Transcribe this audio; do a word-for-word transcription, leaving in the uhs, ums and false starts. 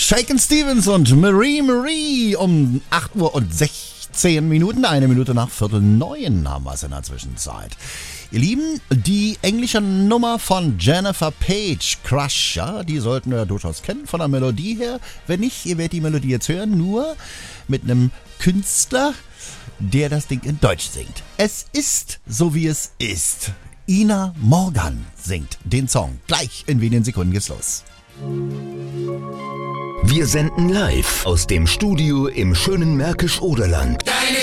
Shakin' Stevens und Marie Marie um acht Uhr und sechzehn Minuten, eine Minute nach Viertel neun haben wir es in der Zwischenzeit. Ihr Lieben, die englische Nummer von Jennifer Page, Crush, ja, die sollten wir ja durchaus kennen von der Melodie her. Wenn nicht, ihr werdet die Melodie jetzt hören, nur mit einem Künstler, der das Ding in Deutsch singt. Es ist so, wie es ist. Ina Morgan singt den Song. Gleich in wenigen Sekunden geht's los. Wir senden live aus dem Studio im schönen Märkisch-Oderland. Deine